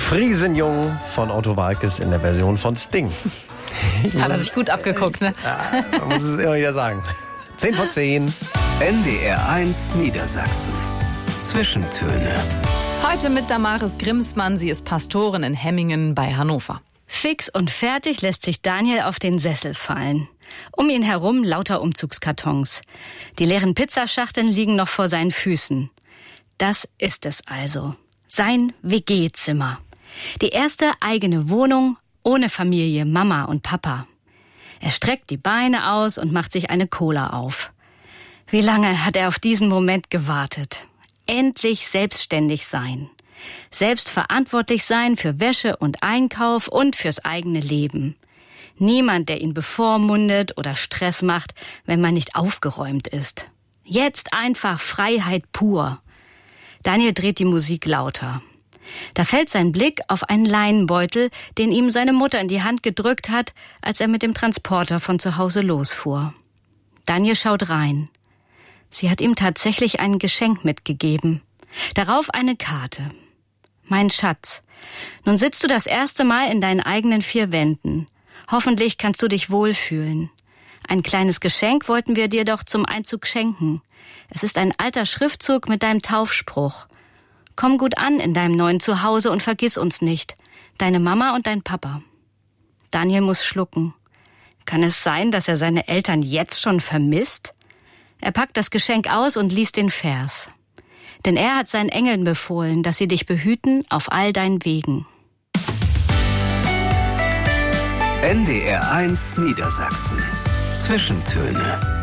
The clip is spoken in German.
Friesenjung von Otto Waalkes in der Version von Sting. Hat er sich gut abgeguckt, ne? Ja, man muss es immer wieder sagen. 10:10. NDR 1 Niedersachsen. Zwischentöne. Heute mit Damaris Grimsmann. Sie ist Pastorin in Hemmingen bei Hannover. Fix und fertig lässt sich Daniel auf den Sessel fallen. Um ihn herum lauter Umzugskartons. Die leeren Pizzaschachteln liegen noch vor seinen Füßen. Das ist es also. Sein WG-Zimmer. Die erste eigene Wohnung ohne Familie, Mama und Papa. Er streckt die Beine aus und macht sich eine Cola auf. Wie lange hat er auf diesen Moment gewartet? Endlich selbstständig sein. Selbstverantwortlich sein für Wäsche und Einkauf und fürs eigene Leben. Niemand, der ihn bevormundet oder Stress macht, wenn man nicht aufgeräumt ist. Jetzt einfach Freiheit pur. Daniel dreht die Musik lauter. Da fällt sein Blick auf einen Leinenbeutel, den ihm seine Mutter in die Hand gedrückt hat, als er mit dem Transporter von zu Hause losfuhr. Daniel schaut rein. Sie hat ihm tatsächlich ein Geschenk mitgegeben. Darauf eine Karte. Mein Schatz, nun sitzt du das erste Mal in deinen eigenen 4 Wänden. Hoffentlich kannst du dich wohlfühlen. Ein kleines Geschenk wollten wir dir doch zum Einzug schenken. Es ist ein alter Schriftzug mit deinem Taufspruch. Komm gut an in deinem neuen Zuhause und vergiss uns nicht. Deine Mama und dein Papa. Daniel muss schlucken. Kann es sein, dass er seine Eltern jetzt schon vermisst? Er packt das Geschenk aus und liest den Vers. Denn er hat seinen Engeln befohlen, dass sie dich behüten auf all deinen Wegen. NDR 1 Niedersachsen. Zwischentöne.